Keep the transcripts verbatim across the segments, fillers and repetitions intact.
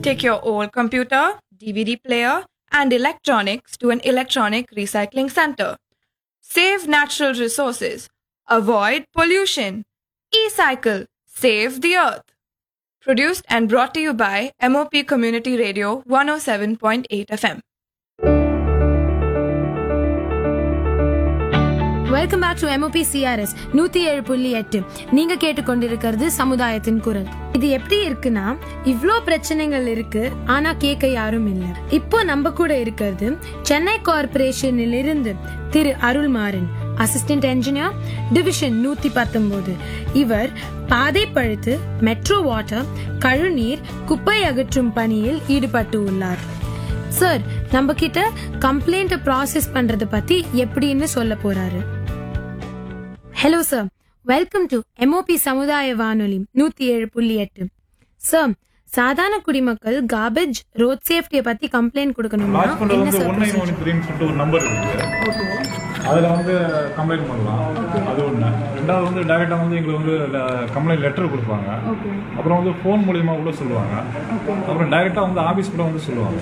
Take your old computer, D V D player, and electronics to an electronic recycling center. Save natural resources. Avoid pollution. E-cycle. Save the earth. Produced and brought to you by M O P Community Radio one oh seven point eight F M. Welcome back to MOP CRS நூத்தி ஏழு புள்ளி எட்டு. நீங்க கேட்டுக்கொண்டிருக்கிறது சமுதாயத்தின் குரல். இது எப்படி இருக்குன்னா, இவ்ளோ பிரச்சனைகள் இருக்கு, ஆனா கேட்க யாரும் இல்ல. இப்போ நம்ம கூட இருக்கிறது சென்னை கார்பரேஷனில் இருந்து திரு அருள்மாறன், அசிஸ்டன்ட் என்ஜினியர், டிவிஷன் நூத்தி பத்தொன்பது. இவர் பாதை பழுத்து மெட்ரோ வாட்டர் கழுநீர் குப்பை அகற்றும் பணியில் ஈடுபட்டு உள்ளார். சார், நம்ம கிட்ட கம்ப்ளைண்ட் ப்ராசஸ் பண்றத பத்தி எப்படின்னு சொல்ல போறாரு. Hello sir, welcome to MOP சமுதாய வானொலி நூத்தி ஏழு புள்ளி எட்டு. சார், சாதாரண குடிமக்கள் கார்பேஜ் ரோட் சேஃப்டியை பத்தி கம்ப்ளைண்ட் கொடுக்கணும்னா என்ன சார்? ஒரு நம்பர் இருக்கு, அதில் வந்து கம்ப்ளைண்ட் பண்ணலாம். அது ஒன்று. ரெண்டாவது வந்து டைரெக்டாக வந்து எங்களுக்கு வந்து கம்ப்ளைண்ட் லெட்டர் கொடுப்பாங்க. அப்புறம் வந்து ஃபோன் மூலியமாக கூட சொல்லுவாங்க. அப்புறம் டைரெக்டாக வந்து ஆஃபீஸ் கூட வந்து சொல்லுவாங்க.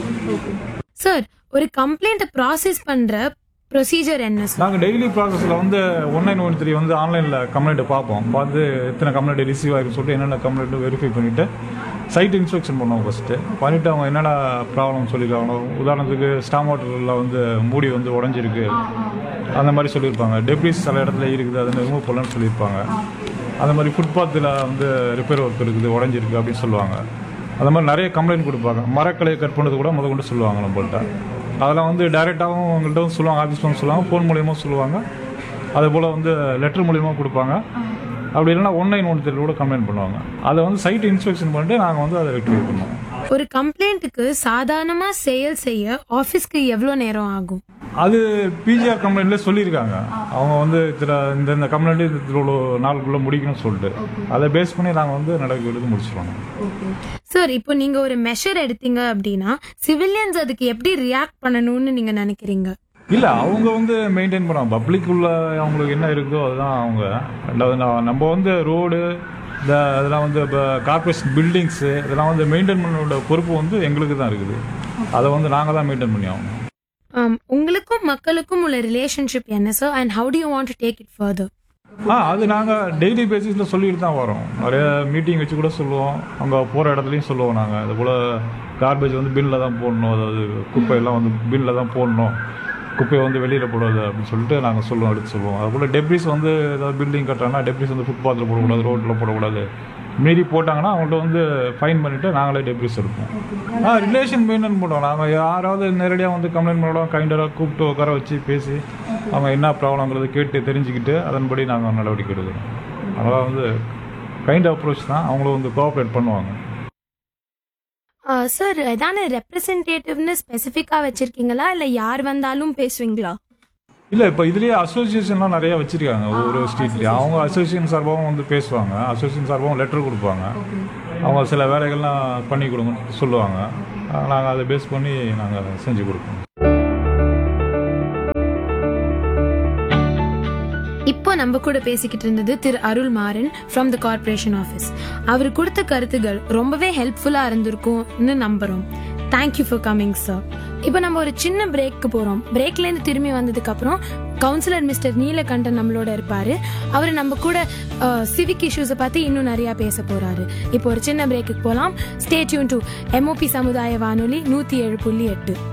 சார், ஒரு கம்ப்ளைண்ட் ப்ராசஸ் பண்ற ப்ரொசீஜர் என்ன சார்? நாங்கள் டெய்லி ப்ராசஸில் வந்து ஒன் நைன் ஒன் த்ரீ வந்து ஆன்லைனில் கம்ப்ளைண்ட்டை பார்ப்போம். பார்த்து எத்தனை கம்ப்ளைண்ட் ரிசீவ் ஆகிருக்கு சொல்லிட்டு என்னென்ன கம்ப்ளைண்ட்டு வெரிஃபை பண்ணிவிட்டு சைட் இன்ஸ்பெக்ஷன் பண்ணுவோம். ஃபஸ்ட்டு பண்ணிவிட்டு அவங்க என்னென்ன ப்ராப்ளம் சொல்லியிருக்காங்க. உதாரணத்துக்கு ஸ்டாம் வாட்டரில் வந்து மூடி வந்து உடஞ்சிருக்கு அந்த மாதிரி சொல்லியிருப்பாங்க. டெப்ரிஸ் சில இடத்துல இருக்குது, அதை ரிமூவ் பண்ணலான்னு சொல்லியிருப்பாங்க. அந்த மாதிரி ஃபுட்பாத்தில் வந்து ரிப்பேர் ஒர்க் இருக்குது, உடஞ்சிருக்கு அப்படின்னு சொல்லுவாங்க. அந்த மாதிரி நிறைய கம்ப்ளைண்ட் கொடுப்பாங்க. மரக்கலையை கட் பண்ணது கூட முத கொண்டு சொல்லுவாங்க நம்மள்கிட்ட. அதெல்லாம் வந்து டைரெக்டாகவும் அவங்கள்ட்ட வந்து சொல்லுவாங்க, ஆஃபீஸ் வந்து சொல்லுவாங்க, ஃபோன் மூலியமாக சொல்லுவாங்க. அதே போல் வந்து லெட்டர் மூலியமாக கொடுப்பாங்க. அப்படி இல்லைன்னா ஒன் நைன் ஒன் த்ரீ கூட கம்ப்ளைண்ட் பண்ணுவாங்க. அதை வந்து சைட் இன்ஸ்பெக்ஷன் பண்ணிட்டு நாங்கள் வந்து அதை ரெக்டிஃபை பண்ணுவோம். ஒரு கம்ப்ளைண்ட்டுக்கு சாதாரணமா செயல் செய்ய ஆஃபீஸ்க்கு எவ்வளோ நேரம் ஆகும்? அது பிஜிஆர் கம்ப்ளைண்ட்ல சொல்லியிருக்காங்க. அவங்க வந்து இந்த இந்த கம்ப்ளைண்ட் இவ்வளோ நாளுக்குள்ள முடிக்கணும்னு சொல்லிட்டு அதை பேஸ் பண்ணி நாங்கள் வந்து நடவடிக்கை எடுத்து முடிச்சிருவாங்க. சார், இப்போ நீங்க ஒரு மெஷர் எடுத்தீங்க அப்படின்னா சிவிலியன்ஸ் அதுக்கு எப்படி ரியாக்ட் பண்ணணும்னு நீங்க நினைக்கிறீங்க? இல்லை, அவங்க வந்து மெயின்டைன் பண்ணுவாங்க. பப்ளிக் உள்ள அவங்களுக்கு என்ன இருக்குதோ அதுதான் அவங்க. ரெண்டாவது நம்ம வந்து ரோடு இந்த இதெல்லாம் வந்து இப்போ கார்பரேஷன் பில்டிங்ஸு இதெல்லாம் வந்து மெயின்டைன் பண்ணோட பொறுப்பு வந்து எங்களுக்கு தான் இருக்குது. அதை வந்து நாங்கள் தான் மெயின்டைன் பண்ணி ஆகணும். உங்களுக்கும் மக்களுக்கும் உள்ள ரிலேஷன்ஷிப் என்ன sir, and how to you want to take it further? ஆ அது நாங்கள் டெய்லி பேசிஸில் சொல்லிட்டு தான் வரோம். நிறைய மீட்டிங் வச்சு கூட சொல்லுவோம். அங்கே போகிற இடத்துலையும் சொல்லுவோம். நாங்கள் அது போல் கார்பேஜ் வந்து பில்லில் தான் போடணும், அதாவது குப்பையெல்லாம் வந்து பில்லில் தான் போடணும், குப்பையை வந்து வெளியில் போடாது அப்படின்னு சொல்லிட்டு நாங்கள் சொல்லுவோம், எடுத்து சொல்லுவோம். அதுபோல் டெப்ரிஸ் வந்து ஏதாவது பில்டிங் கட்டுறாங்கன்னா டெப்ரிஸ் வந்து ஃபுட்பாத்தில் போடக்கூடாது, ரோட்டில் போடக்கூடாது. மீறி போட்டாங்கன்னா அவங்கள்ட்ட வந்து ஃபைன் பண்ணிவிட்டு நாங்களே டெப்ரிஸ் எடுப்போம். ஆ ரிலேஷன் மெயின்டைன் பண்ணுவோம். நாங்கள் யாராவது நேரடியாக வந்து கம்ப்ளைண்ட் பண்ணோம், கைண்டராக கூப்பிட்டு உட்கார வச்சு பேசி அவங்க என்ன ப்ராப்ளங்கிறத கேட்டு தெரிஞ்சுக்கிட்டு அதன்படி நாங்கள் நடவடிக்கை எடுக்கிறோம். அதனால் வந்து கைண்ட் அப்ரோச் தான். அவங்களும் வந்து கோஆப்ரேட் பண்ணுவாங்க. சார், ஏதான ரெப்ரசன்டேட்டிவ்னு ஸ்பெசிஃபிக்காக வச்சுருக்கீங்களா, இல்லை யார் வந்தாலும் பேசுவீங்களா? இல்லை, இப்போ இதுலேயே அசோசியேஷன்லாம் நிறையா வச்சுருக்காங்க. ஒவ்வொரு ஸ்ட்ரீட்லேயும் அவங்க அசோசியேஷன் சார்பாகவும் வந்து பேசுவாங்க. அசோசியேஷன் சார்பாகவும் லெட்டர் கொடுப்பாங்க. அவங்க சில வேலைகள்லாம் பண்ணி கொடுங்கன்னு சொல்லுவாங்க. நாங்கள் அதை பேஸ் பண்ணி நாங்கள் செஞ்சு கொடுப்போம். இப்போ நம்ம கூட பேசிக்கிட்டு இருந்தது திரு Arulmaran from the corporation office. அவர் கொடுத்த கருத்துகள் ரொம்பவே ஹெல்ப்ஃபுல்லாக இருந்திருக்கும்னு நம்புகிறோம். Thank you for coming sir. இப்போ நம்ம ஒரு சின்ன பிரேக்கு போகிறோம். பிரேக்லேருந்து திரும்பி வந்ததுக்கு அப்புறம் கவுன்சிலர் மிஸ்டர் நீலகண்டன் நம்மளோட இருப்பாரு. அவர் நம்ம கூட சிவிக் இஷ்யூஸை பற்றி இன்னும் நிறையா பேச போகிறாரு. இப்போ ஒரு சின்ன பிரேக்குக்கு போகலாம். ஸ்டே டியூன் டு எம்ஓபி சமுதாய வானொலி நூற்றி ஏழு புள்ளி எட்டு.